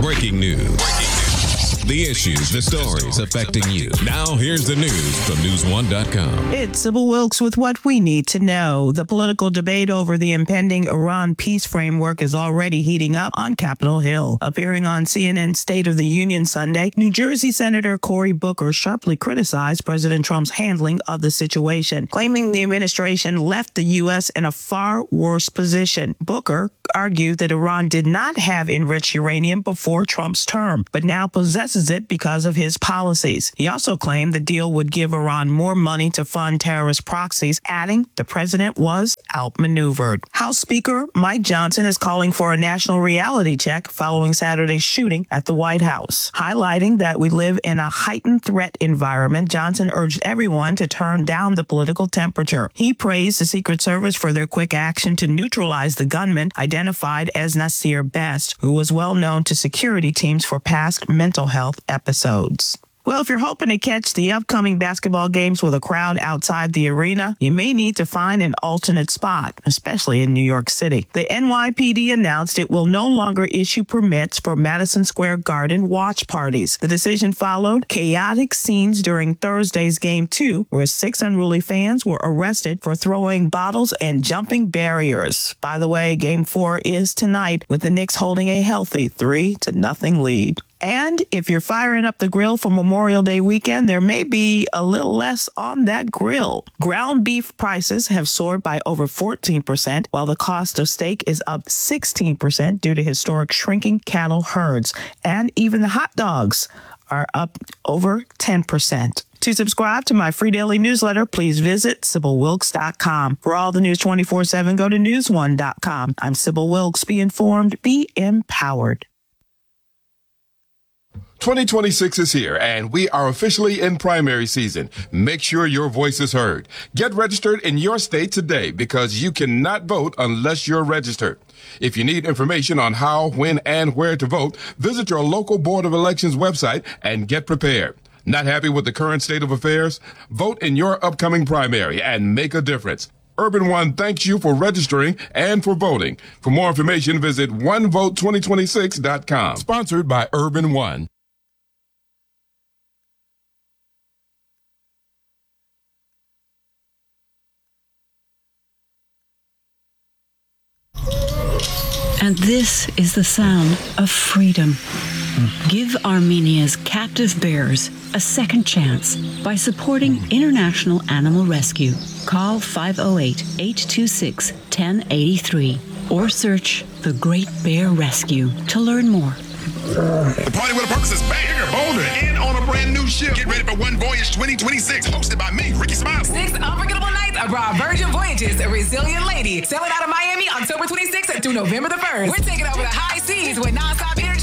Breaking news. The issues, the stories affecting you. Now, here's the news from News1.com. It's Sybil Wilkes with what we need to know. The political debate over the impending Iran peace framework is already heating up on Capitol Hill. Appearing on CNN State of the Union Sunday, New Jersey Senator Cory Booker sharply criticized President Trump's handling of the situation, claiming the administration left the U.S. in a far worse position. Booker argued that Iran did not have enriched uranium before Trump's term, but now possesses it because of his policies. He also claimed the deal would give Iran more money to fund terrorist proxies, adding the president was outmaneuvered. House Speaker Mike Johnson is calling for a national reality check following Saturday's shooting at the White House. Highlighting that we live in a heightened threat environment, Johnson urged everyone to turn down the political temperature. He praised the Secret Service for their quick action to neutralize the gunman identified as Nasir Best, who was well known to security teams for past mental health episodes. Well, if you're hoping to catch the upcoming basketball games with a crowd outside the arena, you may need to find an alternate spot, especially in New York City. The NYPD announced it will no longer issue permits for Madison Square Garden watch parties. The decision followed chaotic scenes during Thursday's Game 2, where 6 unruly fans were arrested for throwing bottles and jumping barriers. By the way, Game 4 is tonight, with the Knicks holding a healthy 3-0 lead. And if you're firing up the grill for Memorial Day weekend, there may be a little less on that grill. Ground beef prices have soared by over 14%, while the cost of steak is up 16% due to historic shrinking cattle herds. And even the hot dogs are up over 10%. To subscribe to my free daily newsletter, please visit SybilWilkes.com. For all the news 24/7, go to News1.com. I'm Sybil Wilkes. Be informed, be empowered. 2026 is here, and we are officially in primary season. Make sure your voice is heard. Get registered in your state today because you cannot vote unless you're registered. If you need information on how, when, and where to vote, visit your local Board of Elections website and get prepared. Not happy with the current state of affairs? Vote in your upcoming primary and make a difference. Urban One thanks you for registering and for voting. For more information, visit onevote2026.com. Sponsored by Urban One. And this is the sound of freedom. Give Armenia's captive bears a second chance by supporting International Animal Rescue. Call 508-826-1083 or search The Great Bear Rescue to learn more. The Party with a Purpose is back, bigger, bolder, and on a brand new ship. Get ready for One Voyage 2026, hosted by me, Ricky Smiley. 6 unforgettable nights abroad Virgin Voyages, a resilient lady. Sailing out of Miami October 26th through November the 1st. We're taking over the high seas with nonstop